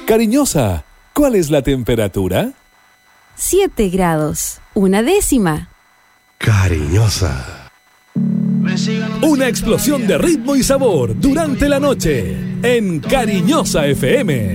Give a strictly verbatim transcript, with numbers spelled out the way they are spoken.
Cariñosa, ¿cuál es la temperatura? Siete grados, una décima. Cariñosa. Una explosión de ritmo y sabor durante la noche en Cariñosa F M.